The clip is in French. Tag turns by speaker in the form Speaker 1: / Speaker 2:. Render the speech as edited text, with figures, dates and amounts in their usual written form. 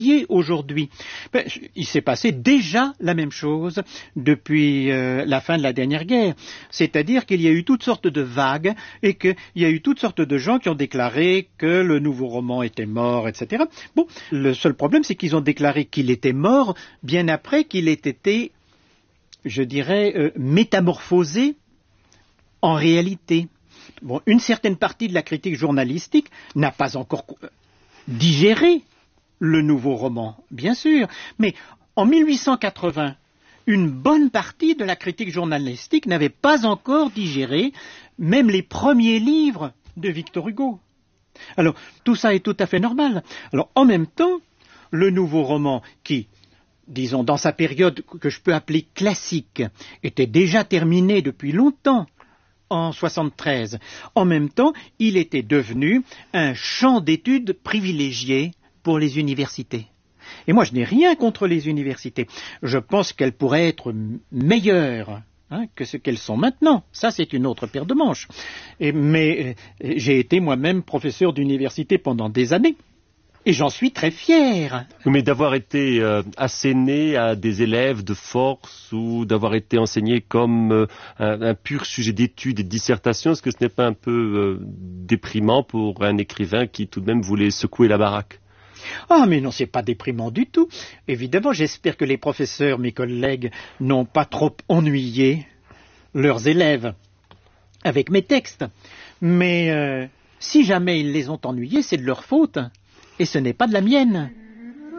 Speaker 1: aujourd'hui. Il s'est passé déjà la même chose depuis la fin de la dernière guerre. C'est-à-dire qu'il y a eu toutes sortes de vagues et qu'il y a eu toutes sortes de gens qui ont déclaré que le nouveau roman était mort, etc. Bon, le seul problème, c'est qu'ils ont déclaré qu'il était mort bien après qu'il ait été, je dirais, métamorphosé en réalité. Bon, une certaine partie de la critique journalistique n'a pas encore digéré le nouveau roman, bien sûr, mais en 1880, une bonne partie de la critique journalistique n'avait pas encore digéré même les premiers livres de Victor Hugo. Alors, tout ça est tout à fait normal. Alors, en même temps, le nouveau roman qui, disons, dans sa période que je peux appeler classique, était déjà terminé depuis longtemps, en 73. En même temps, il était devenu un champ d'études privilégié pour les universités. Et moi, je n'ai rien contre les universités. Je pense qu'elles pourraient être meilleures que ce qu'elles sont maintenant. Ça, c'est une autre paire de manches. Mais j'ai été moi-même professeur d'université pendant des années. Et j'en suis très fier.
Speaker 2: Mais d'avoir été asséné à des élèves de force ou d'avoir été enseigné comme un pur sujet d'étude et de dissertation, est-ce que ce n'est pas un peu déprimant pour un écrivain qui tout de même voulait secouer la baraque ?
Speaker 1: Ah, mais non, c'est pas déprimant du tout. Évidemment, j'espère que les professeurs, mes collègues, n'ont pas trop ennuyé leurs élèves avec mes textes. Mais si jamais ils les ont ennuyés, c'est de leur faute. Et ce n'est pas de la mienne.